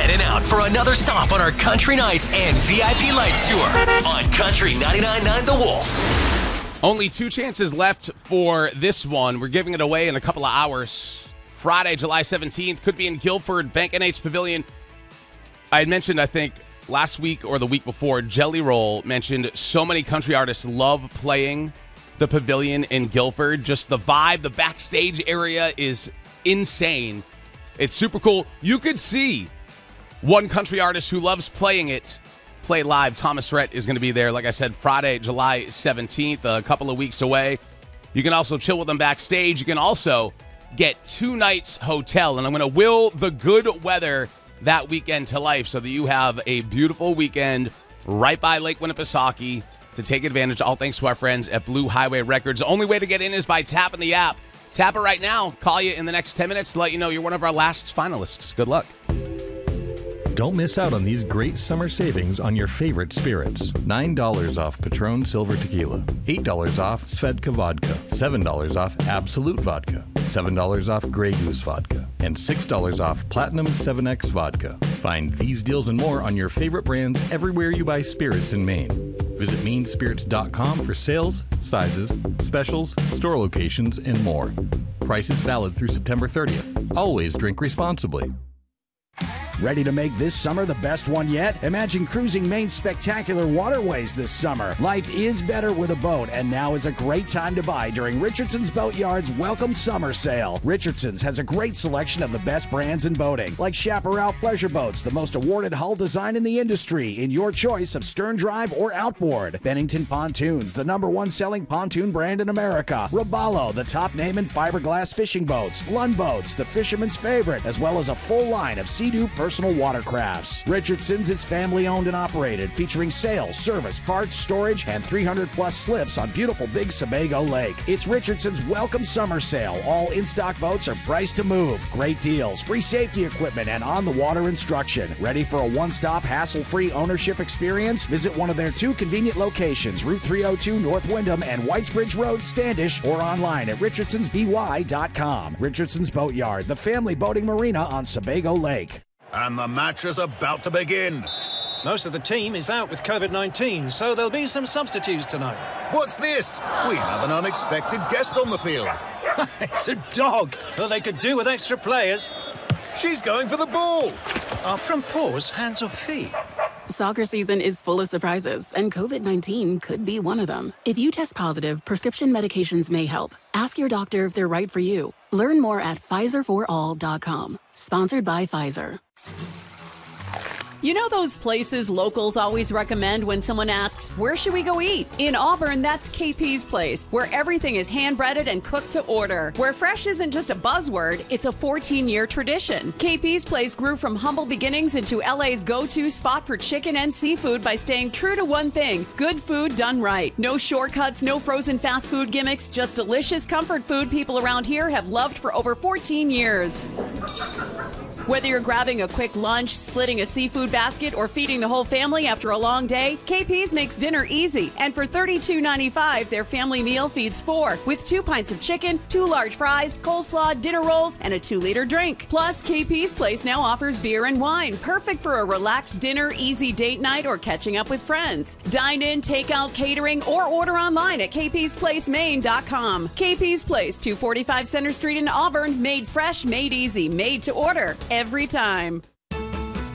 heading out for another stop on our Country Nights and VIP Lights tour on Country 99.9 The Wolf. Only 2 chances left for this one. We're giving it away in a couple of hours. Friday, July 17th, could be in Guilford, Bank NH Pavilion. I had mentioned, I think, last week or the week before, Jelly Roll mentioned so many country artists love playing the pavilion in Guilford. Just the vibe, the backstage area is insane. It's super cool. You could see one country artist who loves playing it play live. Thomas Rhett is going to be there, like I said, Friday, July 17th, a couple of weeks away. You can also chill with them backstage. You can also get 2 nights hotel, and I'm going to will the good weather that weekend to life so that you have a beautiful weekend right by Lake Winnipesaukee to take advantage. All thanks to our friends at Blue Highway Records. The only way to get in is by tapping the app. Tap it right now. Call you in the next 10 minutes to let you know you're one of our last finalists. Good luck. Don't miss out on these great summer savings on your favorite spirits. $9 off Patron Silver Tequila, $8 off Svedka Vodka, $7 off Absolute Vodka, $7 off Grey Goose Vodka, and $6 off Platinum 7X Vodka. Find these deals and more on your favorite brands everywhere you buy spirits in Maine. Visit meanspirits.com for sales, sizes, specials, store locations, and more. Prices valid through September 30th. Always drink responsibly. Ready to make this summer the best one yet? Imagine cruising Maine's spectacular waterways this summer. Life is better with a boat, and now is a great time to buy during Richardson's Boatyard's Welcome Summer Sale. Richardson's has a great selection of the best brands in boating, like Chaparral Pleasure Boats, the most awarded hull design in the industry, in your choice of stern drive or outboard. Bennington Pontoons, the #1 selling pontoon brand in America. Robalo, the top name in fiberglass fishing boats. Lund Boats, the fisherman's favorite, as well as a full line of Sea-Doo personal watercrafts. Richardson's is family owned and operated, featuring sales, service, parts, storage, and 300+ slips on beautiful Big Sebago Lake. It's Richardson's Welcome Summer Sale. All in-stock boats are priced to move. Great deals, free safety equipment, and on-the-water instruction. Ready for a one-stop, hassle-free ownership experience? Visit one of their 2 convenient locations, Route 302 North Windham and Whitesbridge Road, Standish, or online at richardsonsby.com. Richardson's Boatyard, the family boating marina on Sebago Lake. And the match is about to begin. Most of the team is out with COVID-19, so there'll be some substitutes tonight. What's this? We have an unexpected guest on the field. It's a dog. Well, they could do with extra players. She's going for the ball. Are front paws hands or feet? Soccer season is full of surprises, and COVID-19 could be one of them. If you test positive, prescription medications may help. Ask your doctor if they're right for you. Learn more at PfizerForAll.com. Sponsored by Pfizer. You know those places locals always recommend when someone asks, where should we go eat? In Auburn, that's KP's Place, where everything is hand-breaded and cooked to order. Where fresh isn't just a buzzword, it's a 14-year tradition. KP's Place grew from humble beginnings into LA's go-to spot for chicken and seafood by staying true to one thing, good food done right. No shortcuts, no frozen fast food gimmicks, just delicious comfort food people around here have loved for over 14 years. Whether you're grabbing a quick lunch, splitting a seafood basket, or feeding the whole family after a long day, KP's makes dinner easy. And for $32.95, their family meal feeds 4, with 2 pints of chicken, 2 large fries, coleslaw, dinner rolls, and a 2-liter drink. Plus, KP's Place now offers beer and wine, perfect for a relaxed dinner, easy date night, or catching up with friends. Dine in, take out, catering, or order online at kpsplacemaine.com. KP's Place, 245 Center Street in Auburn, made fresh, made easy, made to order every time.